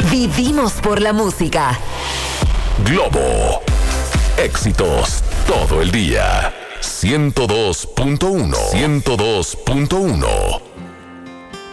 Vivimos por la música. Globo. Éxitos todo el día. 102.1. 102.1.